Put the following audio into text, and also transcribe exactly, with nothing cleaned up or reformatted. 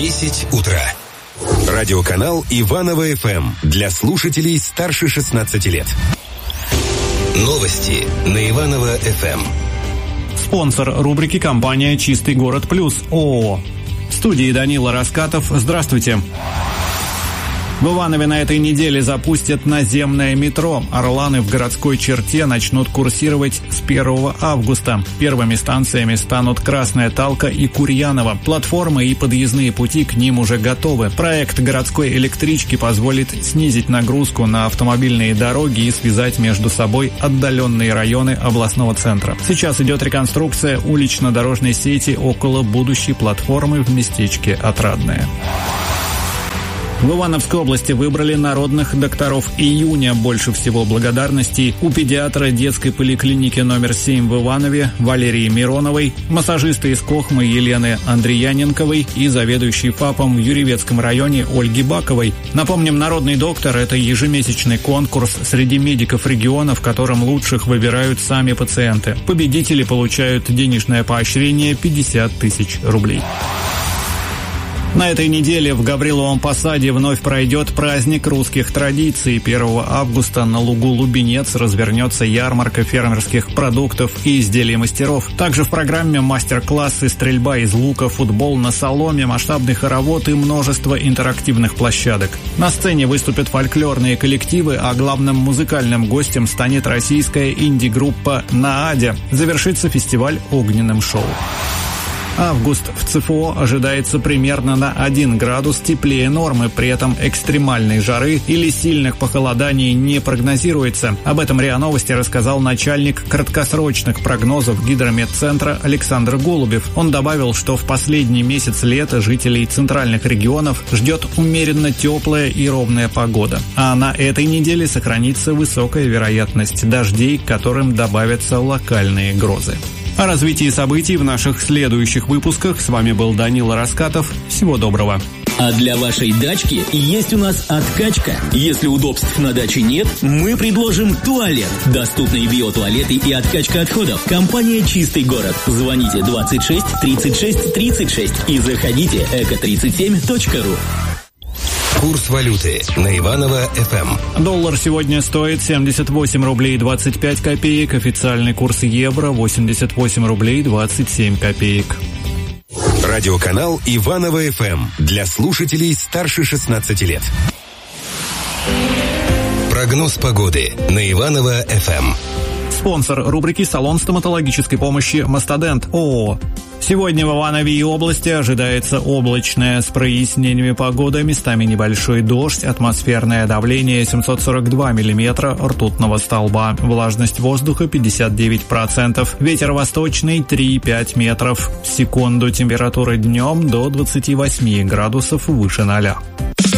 десять утра. Радиоканал Иваново эф эм для слушателей старше шестнадцати лет. Новости на Иваново эф эм. Спонсор рубрики — компания «Чистый город плюс» ООО. В студии Данила Раскатов. Здравствуйте. В Иванове на этой неделе запустят наземное метро. Орланы в городской черте начнут курсировать с первого августа. Первыми станциями станут Красная Талка и Курьяново. Платформы и подъездные пути к ним уже готовы. Проект городской электрички позволит снизить нагрузку на автомобильные дороги и связать между собой отдаленные районы областного центра. Сейчас идет реконструкция улично-дорожной сети около будущей платформы в местечке Отрадное. В Ивановской области выбрали народных докторов июня. Больше всего благодарностей у педиатра детской поликлиники номер семь в Иванове Валерии Мироновой, массажиста из Кохмы Елены Андреяненковой и заведующей ФАПом в Юрьевецком районе Ольги Баковой. Напомним, народный доктор – это ежемесячный конкурс среди медиков региона, в котором лучших выбирают сами пациенты. Победители получают денежное поощрение пятьдесят тысяч рублей. На этой неделе в Гавриловом Посаде вновь пройдет праздник русских традиций. первого августа на лугу Лубенец развернется ярмарка фермерских продуктов и изделий мастеров. Также в программе мастер-классы, стрельба из лука, футбол на соломе, масштабный хоровод и множество интерактивных площадок. На сцене выступят фольклорные коллективы, а главным музыкальным гостем станет российская инди-группа «Наадя». Завершится фестиваль огненным шоу. Август в ЦФО ожидается примерно на один градус теплее нормы, при этом экстремальной жары или сильных похолоданий не прогнозируется. Об этом РИА Новости рассказал начальник краткосрочных прогнозов Гидрометцентра Александр Голубев. Он добавил, что в последний месяц лета жителей центральных регионов ждет умеренно теплая и ровная погода. А на этой неделе сохранится высокая вероятность дождей, к которым добавятся локальные грозы. О развитии событий в наших следующих выпусках. С вами был Данила Раскатов. Всего доброго. А для вашей дачки есть у нас откачка. Если удобств на даче нет, мы предложим туалет. Доступные биотуалеты и откачка отходов. Компания «Чистый город». Звоните двадцать шесть тридцать шесть тридцать шесть и заходите эко тридцать семь точка ру. Курс валюты на Иваново эф эм. Доллар сегодня стоит семьдесят восемь рублей двадцать пять копеек. Официальный курс евро восемьдесят восемь рублей двадцать семь копеек. Радиоканал Иваново эф эм для слушателей старше шестнадцати лет. Прогноз погоды на Иваново эф эм. Спонсор рубрики — салон стоматологической помощи «Мастодент» ООО. Сегодня в Иванове и области ожидается облачная с прояснениями погода, местами небольшой дождь, атмосферное давление семьсот сорок два миллиметра ртутного столба, влажность воздуха пятьдесят девять процентов, ветер восточный три и пять метров в секунду, температура днем до двадцати восьми градусов выше ноля.